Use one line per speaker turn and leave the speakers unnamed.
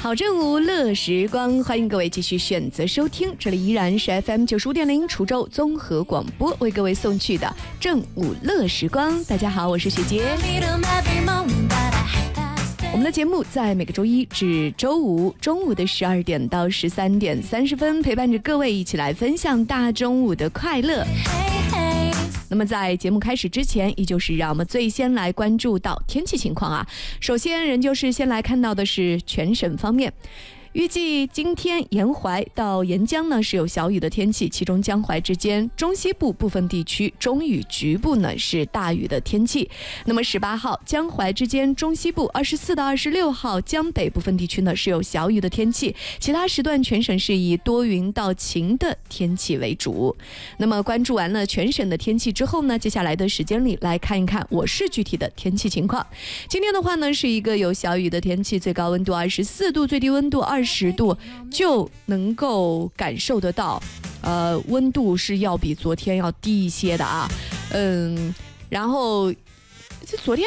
好正午乐时光，欢迎各位继续选择收听，这里依然是 FM95.0 滁州综合广播为各位送去的正午乐时光。大家好，我是雪洁。我们的节目在每个周一至周五中午的12点到13点30分，陪伴着各位一起来分享大中午的快乐。那么在节目开始之前，依旧是让我们最先来关注到天气情况啊。首先仍旧是先来看到的是全省方面。预计今天沿淮到沿江呢是有小雨的天气，其中江淮之间中西部部分地区中雨，局部呢是大雨的天气。那么18号江淮之间中西部，24到26号江北部分地区呢是有小雨的天气，其他时段全省是以多云到晴的天气为主。那么关注完了全省的天气之后呢，接下来的时间里来看一看我市具体的天气情况。今天的话呢是一个有小雨的天气，最高温度24度，最低温度20度，就能够感受得到温度是要比昨天要低一些的啊。然后昨天